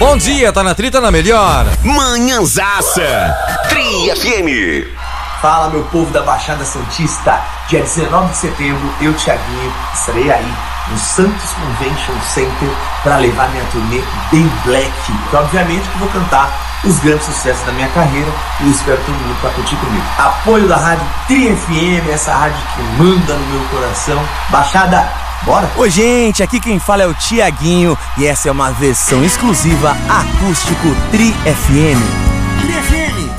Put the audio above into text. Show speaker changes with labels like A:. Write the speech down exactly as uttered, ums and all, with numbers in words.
A: Bom dia, tá na Tri, tá na melhor.
B: Manhãzaça, Tri F M.
C: Fala, meu povo da Baixada Santista. Dia dezenove de setembro, eu, Thiaguinho, estarei aí no Santos Convention Center para levar minha turnê bem black. E obviamente que vou cantar os grandes sucessos da minha carreira e eu espero todo mundo para curtir comigo. Apoio da rádio Tri F M, essa rádio que manda no meu coração. Baixada, bora?
D: Oi, gente, aqui quem fala é o Thiaguinho e essa é uma versão exclusiva acústico Tri F M.